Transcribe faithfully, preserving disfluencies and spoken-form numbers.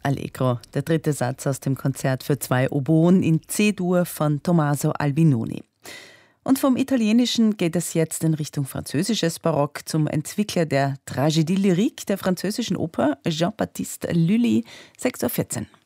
Allegro, der dritte Satz aus dem Konzert für zwei Oboen in C-Dur von Tommaso Albinoni. Und vom Italienischen geht es jetzt in Richtung französisches Barock zum Entwickler der Tragédie lyrique der französischen Oper, Jean-Baptiste Lully, sechs Uhr vierzehn.